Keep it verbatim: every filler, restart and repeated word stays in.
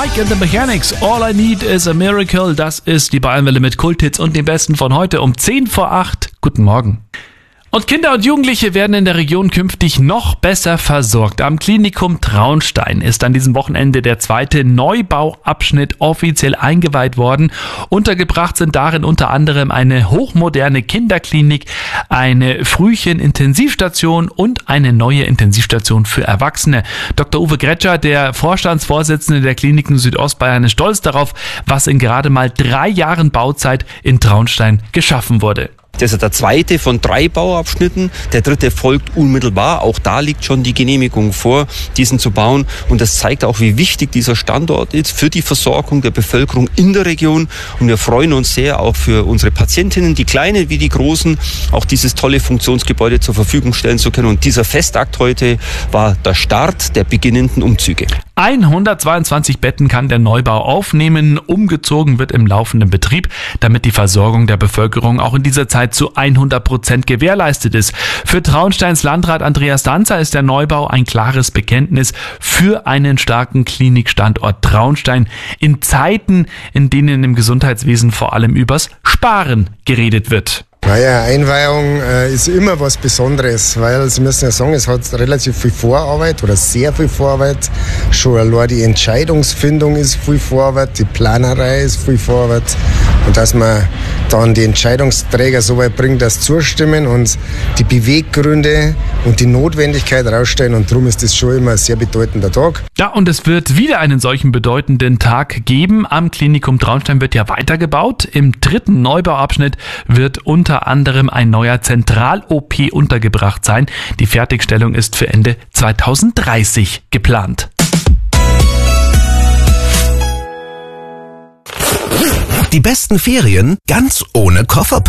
Mike and the Mechanics, All I Need is a Miracle. Das ist die Bayernwelle mit Kulthits und dem Besten von heute um zehn vor acht. Guten Morgen. Und Kinder und Jugendliche werden in der Region künftig noch besser versorgt. Am Klinikum Traunstein ist an diesem Wochenende der zweite Neubauabschnitt offiziell eingeweiht worden. Untergebracht sind darin unter anderem eine hochmoderne Kinderklinik, eine Frühchen-Intensivstation und eine neue Intensivstation für Erwachsene. Doktor Uwe Gretscher, der Vorstandsvorsitzende der Kliniken Südostbayern, ist stolz darauf, was in gerade mal drei Jahren Bauzeit in Traunstein geschaffen wurde. Das ist der zweite von drei Bauabschnitten. Der dritte folgt unmittelbar. Auch da liegt schon die Genehmigung vor, diesen zu bauen. Und das zeigt auch, wie wichtig dieser Standort ist für die Versorgung der Bevölkerung in der Region. Und wir freuen uns sehr, auch für unsere Patientinnen, die Kleinen wie die Großen, auch dieses tolle Funktionsgebäude zur Verfügung stellen zu können. Und dieser Festakt heute war der Start der beginnenden Umzüge. hundertzweiundzwanzig Betten kann der Neubau aufnehmen. Umgezogen wird im laufenden Betrieb, damit die Versorgung der Bevölkerung auch in dieser Zeit zu hundert Prozent gewährleistet ist. Für Traunsteins Landrat Andreas Danzer ist der Neubau ein klares Bekenntnis für einen starken Klinikstandort Traunstein in Zeiten, in denen im Gesundheitswesen vor allem übers Sparen geredet wird. Naja, Einweihung äh, ist immer was Besonderes, weil Sie müssen ja sagen, es hat relativ viel Vorarbeit oder sehr viel Vorarbeit. Schon allein die Entscheidungsfindung ist viel Vorarbeit, die Planerei ist viel Vorarbeit. Und dass man dann die Entscheidungsträger so weit bringt, dass zustimmen und die Beweggründe und die Notwendigkeit rausstellen. Und darum ist das schon immer ein sehr bedeutender Tag. Ja, und es wird wieder einen solchen bedeutenden Tag geben. Am Klinikum Traunstein wird ja weitergebaut. Im dritten Neubauabschnitt wird unter anderem ein neuer Zentral-O P untergebracht sein. Die Fertigstellung ist für Ende zweitausenddreißig geplant. Die besten Ferien ganz ohne Koffer.